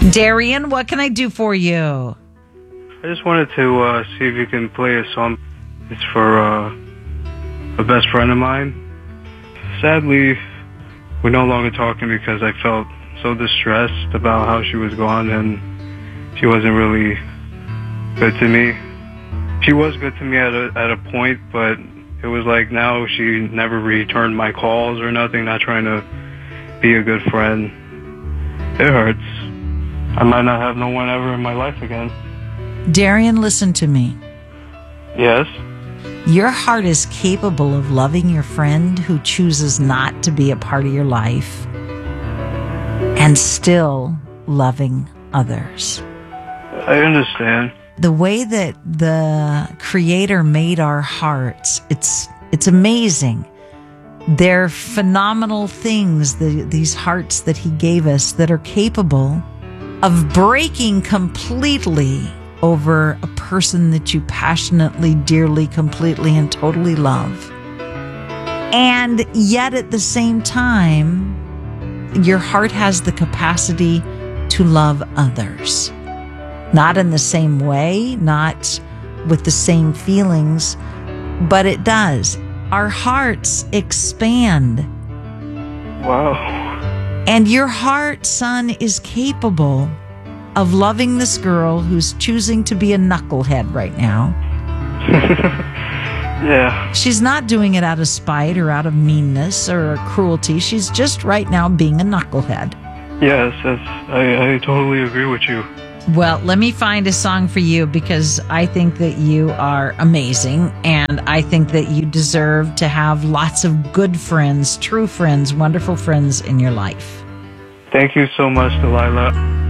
Darian, what can I do for you? I just wanted to see if you can play a song. It's for a best friend of mine. Sadly, we're no longer talking because I felt so distressed about how she was gone, and she wasn't really good to me. She was good to me at a point, but it was like now she never returned my calls or nothing, not trying to be a good friend. It hurts. I might not have no one ever in my life again. Darian, listen to me. Yes? Your heart is capable of loving your friend who chooses not to be a part of your life and still loving others. I understand. The way that the Creator made our hearts, it's amazing. They're phenomenal things, these hearts that He gave us, that are capable of breaking completely over a person that you passionately, dearly, completely, and totally love. And yet at the same time, your heart has the capacity to love others. Not in the same way, not with the same feelings, but it does. Our hearts expand. Wow. And your heart, son, is capable of loving this girl who's choosing to be a knucklehead right now. Yeah. She's not doing it out of spite or out of meanness or cruelty. She's just right now being a knucklehead. Yes, I totally agree with you. Well, let me find a song for you because I think that you are amazing, and I think that you deserve to have lots of good friends, true friends, wonderful friends in your life. Thank you so much, Delilah.